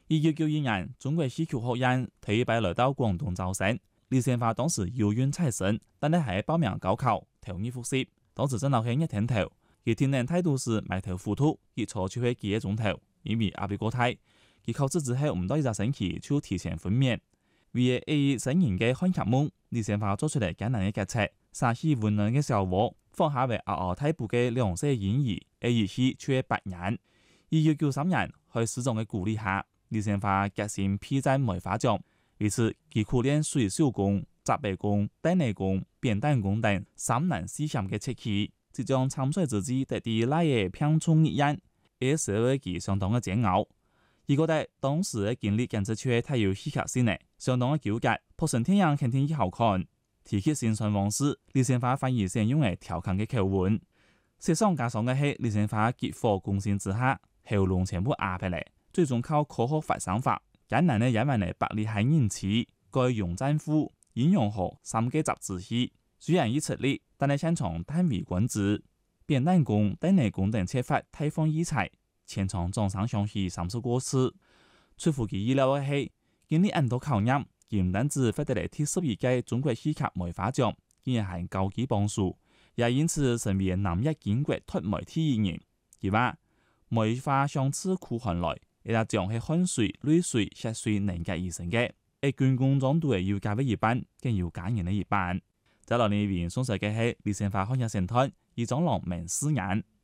1992年，中國戲曲學院特別來到廣東招生，李仙花當時有緣采生，但係報名高考，投入複習。當時正好係熱天頭，佢天然態度是埋頭糊塗，一坐就會幾個鐘頭，因為壓力過大。佢考試之後唔到1個星期就提前分娩。為咗生人嘅看劇夢，李仙花做出嚟艱難嘅決策，灑起溫暖嘅笑話，放下為嗷嗷待哺嘅2歲嬰兒，一戲卻8年。1993年，喺師長嘅鼓勵下，李仙花決心披戰梅花獎，為此佢苦練水手功、雜背功、單內功、扁擔功等3難4險嘅切器，即將參賽之際得啲那嘢拼充一樣，而社會佢相當嘅煎熬。佢覺得當時嘅經歷簡直卻太有戲劇性咧，相當嘅糾結。撲上天陽肯定亦好看，提起心酸往事，李仙花反而想用嚟調侃嘅口吻。雪上加霜嘅係李仙花急火攻心之下，喉嚨全部壓下嚟，最終靠科學發聲法，艱難嘅演完嚟百里係人氣，該用戰斧、陰陽河3個集子戲。雖然已出力，但係擅長單為君子、扁擔功、單內功等切法太放異彩。前場掌聲響起30多次，出乎其意料嘅係，經歷咁多考驗，佢唔單止獲得嚟第12屆中國戲劇梅花獎，竟然係高級榜首，也因此成為南一建國脫媒第1人。佢話梅花香自苦寒來，一粒獎係汗水、淚水、血水凝結而成嘅，而軍功狀都係要加為一半，更要感人嘅一半。在落嚟邊送上嘅係李仙花看日成團，以長郎明4年。